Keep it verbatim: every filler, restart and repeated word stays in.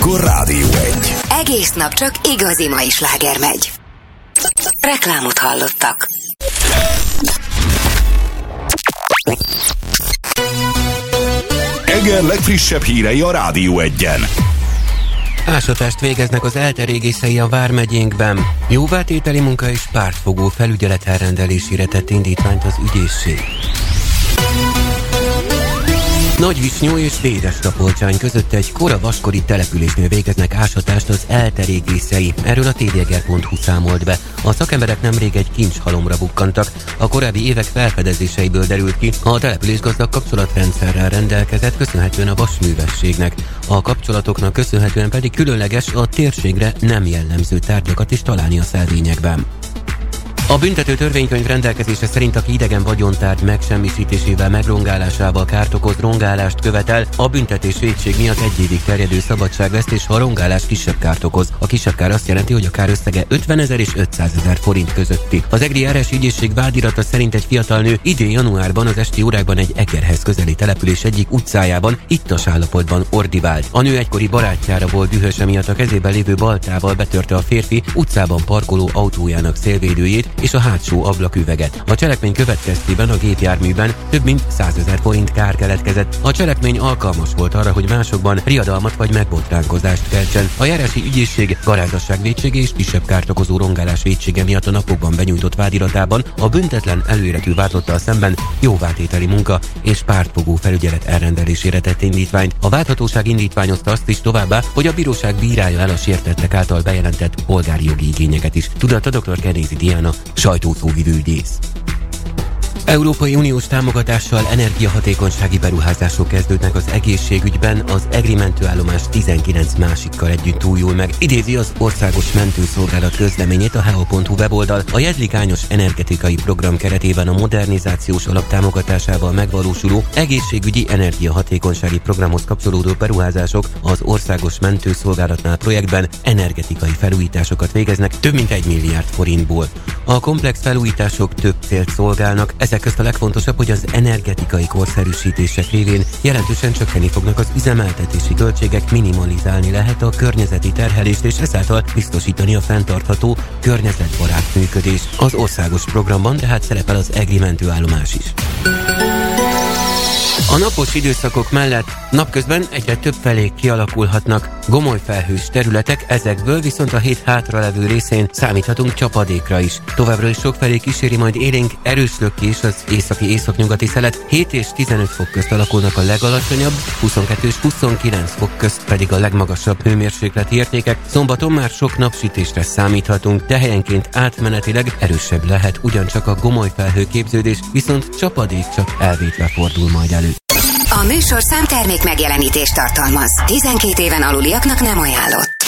akkor Rádió egy. Egész nap csak igazi mai sláger megy. Reklámot hallottak. Eger legfrissebb hírei a Rádió egyen. Ásatást végeznek az ELTE régészei a vármegyénkben. Jóvátételi munka és pártfogó felügyelet elrendelésére tett indítványt az ügyészség. Nagyvisnyó és Véres-Tapolcsány között egy kora vaskori településnél végeznek ásatást az ELTE régészei. Erről a té vé eger pont hú számolt be. A szakemberek nemrég egy kincshalomra bukkantak. A korábbi évek felfedezéseiből derült ki, a település gazdag kapcsolatrendszerrel rendelkezett, köszönhetően a vasművességnek. A kapcsolatoknak köszönhetően pedig különleges, a térségre nem jellemző tárgyakat is találni a szelvényekben. A büntető törvénykönyv rendelkezése szerint, aki idegen vagyontárgy megsemmisítésével, megrongálásával kárt okoz, rongálást követel, a büntetés vétség miatt egy évig terjedő szabadságvesztés, ha a rongálás kisebb kárt okoz. A kisebb kár azt jelenti, hogy a kár összege ötvenezer és ötszázezer forint közötti. Az egri járás ügyészség vádirata szerint egy fiatal nő idén januárban az esti órákban egy Egerhez közeli település egyik utcájában ittas állapotban ordivált. A nő egykori barátjára volt dühös, emiatt a kezében lévő baltával betörte a férfi utcában parkoló autójának szélvédőjét és a hátsó ablaküveget. A cselekmény következtében a gépjárműben több mint százezer forint kár keletkezett. A cselekmény alkalmas volt arra, hogy másokban riadalmat vagy megbotránkozást keltsen. A járási ügyészség garázasság vétsége és kisebb kárt okozó rongálás vétsége miatt a napokban benyújtott vádiratában a büntetlen előéletű vádlottal szemben jóvátételi munka és pártfogó felügyelet elrendelésére tett indítványt. A vádhatóság indítványozta azt is továbbá, hogy a bíróság bírálja el a sértettek által bejelentett polgári jogi igényeket is. Tudatta dr. Kenézi Diana, sajtószóvivő ügyész. Európai Uniós támogatással energiahatékonysági beruházások kezdődnek az egészségügyben, az egri mentőállomás tizenkilenc másikkal együtt újul meg. Idézi az Országos Mentőszolgálat közleményét a há o pont hú weboldal. A jedlikányos energetikai program keretében a modernizációs alap támogatásával megvalósuló egészségügyi energiahatékonysági programhoz kapcsolódó beruházások az Országos Mentőszolgálatnál projektben energetikai felújításokat végeznek több mint egy milliárd forintból. A komplex felújítások több célt szolgálnak, ezek közt a legfontosabb, hogy az energetikai korszerűsítések révén jelentősen csökkenni fognak az üzemeltetési költségek, minimalizálni lehet a környezeti terhelést és ezáltal biztosítani a fenntartható, környezetbarát működést. Az országos programban tehát szerepel az egri mentőállomás is. A napos időszakok mellett napközben egyre több felé kialakulhatnak gomolyfelhős területek, ezekből viszont a hét hátralevő részén számíthatunk csapadékra is. Továbbra is sokfelé kíséri majd élénk erős lökés az északi északnyugati szelet, hét és tizenöt fok közt alakulnak a legalacsonyabb, huszonkettő és huszonkilenc fok közt pedig a legmagasabb hőmérsékleti értékek. Szombaton már sok napsütésre számíthatunk, de helyenként átmenetileg erősebb lehet ugyancsak a gomolyfelhő képződés, viszont csapadék csak elvétve fordul majd elő. A műsorszám termék megjelenítést tartalmaz. tizenkét éven aluliaknak nem ajánlott.